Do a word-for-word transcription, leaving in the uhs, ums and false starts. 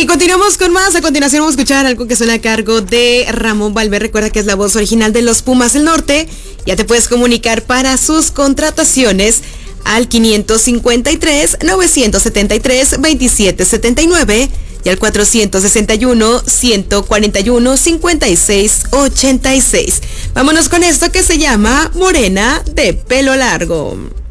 Y continuamos con más. A continuación vamos a escuchar algo que suena a cargo de Ramón Valver. Recuerda que es la voz original de los Pumas del Norte. Ya te puedes comunicar para sus contrataciones al quinientos cincuenta y tres, novecientos setenta y tres, veintisiete setenta y nueve y al cuatrocientos sesenta y uno, ciento cuarenta y uno, cincuenta y seis ochenta y seis. Vámonos con esto que se llama Morena de Pelo Largo.